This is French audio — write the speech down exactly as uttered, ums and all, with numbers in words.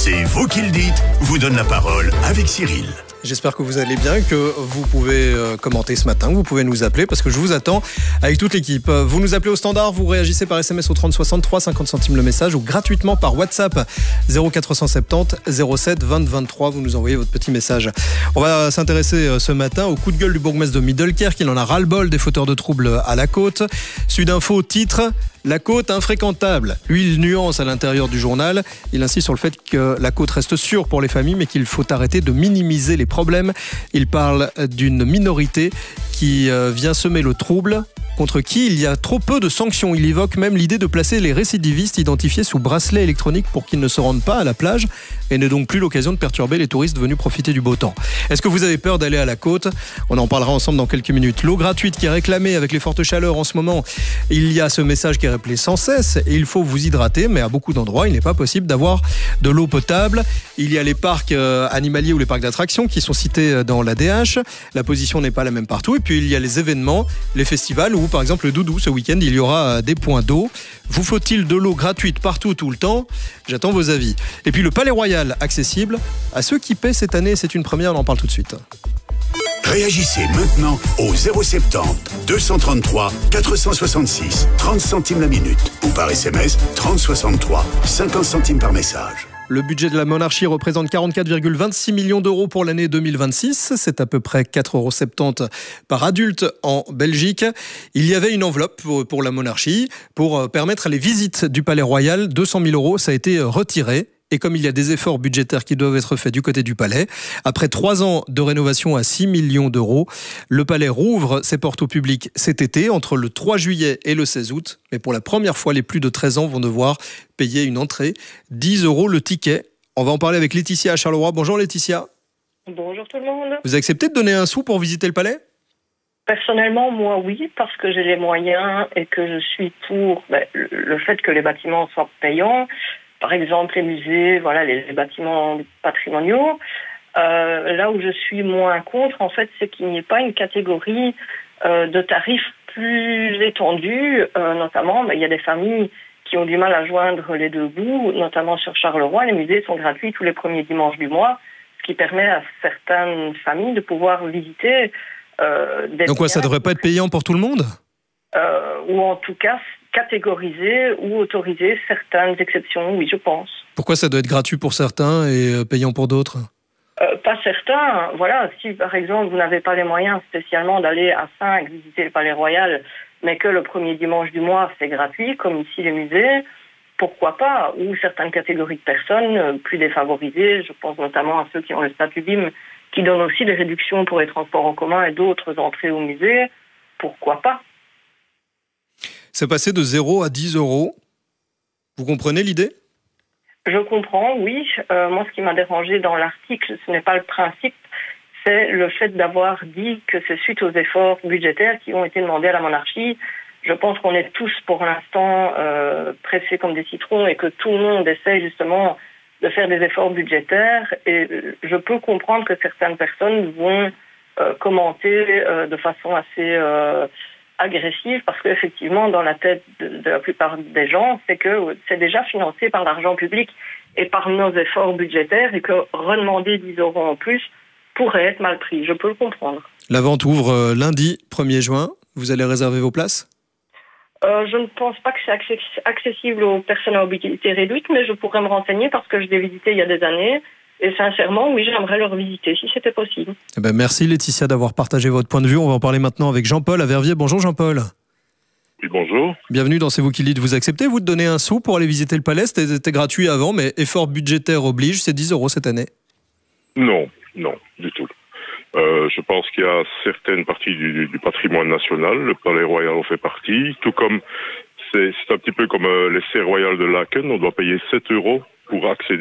C'est vous qui le dites, vous donne la parole avec Cyril. J'espère que vous allez bien, que vous pouvez commenter ce matin, vous pouvez nous appeler parce que je vous attends avec toute l'équipe. Vous nous appelez au standard, vous réagissez par S M S au trente soixante-trois, cinquante centimes le message, ou gratuitement par WhatsApp zéro quatre cent soixante-dix zéro sept vingt vingt-trois. Vous nous envoyez votre petit message. On va s'intéresser ce matin au coup de gueule du bourgmestre de Middelkerk. Il en a ras-le-bol des fauteurs de troubles à la côte. Sudinfo titre: la côte infréquentable. Lui, il nuance à l'intérieur du journal. Il insiste sur le fait que la côte reste sûre pour les familles, mais qu'il faut arrêter de minimiser les problèmes. Il parle d'une minorité qui vient semer le trouble, contre qui il y a trop peu de sanctions. Il évoque même l'idée de placer les récidivistes identifiés sous bracelet électronique pour qu'ils ne se rendent pas à la plage et n'aient donc plus l'occasion de perturber les touristes venus profiter du beau temps. Est-ce que vous avez peur d'aller à la côte ? On en parlera ensemble dans quelques minutes. L'eau gratuite qui est réclamée avec les fortes chaleurs en ce moment. Il y a ce message qui est rappelé sans cesse et il faut vous hydrater, mais à beaucoup d'endroits, il n'est pas possible d'avoir de l'eau potable. Il y a les parcs animaliers ou les parcs d'attractions qui sont cités dans l'A D H. La position n'est pas la même partout. Et puis il y a les événements, les festivals où par exemple le Doudou, ce week-end, il y aura des points d'eau. Vous faut-il de l'eau gratuite partout, tout le temps ? J'attends vos avis. Et puis le Palais Royal, accessible à ceux qui paient cette année. C'est une première, on en parle tout de suite. Réagissez maintenant au zéro soixante-dix deux cent trente-trois quatre cent soixante-six, trente centimes la minute, ou par S M S trente soixante-trois, cinquante centimes par message. Le budget de la monarchie représente quarante-quatre virgule vingt-six millions d'euros pour l'année deux mille vingt-six. C'est à peu près quatre euros soixante-dix par adulte en Belgique. Il y avait une enveloppe pour la monarchie pour permettre les visites du Palais Royal. deux cent mille euros, ça a été retiré. Et comme il y a des efforts budgétaires qui doivent être faits du côté du Palais, après trois ans de rénovation à six millions d'euros, le Palais rouvre ses portes au public cet été, entre le trois juillet et le seize août. Mais pour la première fois, les plus de treize ans vont devoir payer une entrée, dix euros le ticket. On va en parler avec Laetitia à Charleroi. Bonjour Laetitia. Bonjour tout le monde. Vous acceptez de donner un sou pour visiter le Palais ? Personnellement, moi oui, parce que j'ai les moyens et que je suis pour ben, le fait que les bâtiments soient payants. Par exemple, les musées, voilà, les, les bâtiments patrimoniaux. Euh, là où je suis moins contre, en fait, c'est qu'il n'y ait pas une catégorie euh, de tarifs plus étendue. Euh, notamment, ben, il y a des familles qui ont du mal à joindre les deux bouts, notamment sur Charleroi. Les musées sont gratuits tous les premiers dimanches du mois, ce qui permet à certaines familles de pouvoir visiter euh, des... Donc quoi, ça ne devrait pas être payant pour tout le monde ? euh, Ou en tout cas... catégoriser ou autoriser certaines exceptions, oui, je pense. Pourquoi ça doit être gratuit pour certains et payant pour d'autres ? euh, Pas certains. Voilà, si par exemple vous n'avez pas les moyens spécialement d'aller à Cinq visiter le Palais Royal, mais que le premier dimanche du mois c'est gratuit, comme ici les musées, pourquoi pas ? Ou certaines catégories de personnes plus défavorisées, je pense notamment à ceux qui ont le statut B I M, qui donnent aussi des réductions pour les transports en commun et d'autres entrées au musée, pourquoi pas ? C'est passé de zéro à dix euros. Vous comprenez l'idée ? Je comprends, oui. Euh, moi, ce qui m'a dérangé dans l'article, ce n'est pas le principe, c'est le fait d'avoir dit que c'est suite aux efforts budgétaires qui ont été demandés à la monarchie. Je pense qu'on est tous, pour l'instant, euh, pressés comme des citrons et que tout le monde essaye justement de faire des efforts budgétaires. Et je peux comprendre que certaines personnes vont euh, commenter euh, de façon assez... Euh, agressive, parce qu'effectivement, dans la tête de, de la plupart des gens, c'est que c'est déjà financé par l'argent public et par nos efforts budgétaires, et que redemander dix euros en plus pourrait être mal pris. Je peux le comprendre. La vente ouvre lundi premier juin. Vous allez réserver vos places ? euh, Je ne pense pas que c'est accessible aux personnes à mobilité réduite, mais je pourrais me renseigner parce que je l'ai visité il y a des années. Et sincèrement, oui, j'aimerais le revisiter, si c'était possible. Eh ben, merci Laetitia d'avoir partagé votre point de vue. On va en parler maintenant avec Jean-Paul à Verviers. Bonjour Jean-Paul. Oui, bonjour. Bienvenue dans C'est vous qui le dites. Vous acceptez, vous, de donner un sou pour aller visiter le Palais ? C'était, c'était gratuit avant, mais effort budgétaire oblige. C'est dix euros cette année. Non, non, du tout. Euh, je pense qu'il y a certaines parties du, du patrimoine national. Le Palais Royal en fait partie. Tout comme, c'est, c'est un petit peu comme euh, les serres royales de Laken. On doit payer sept euros pour accéder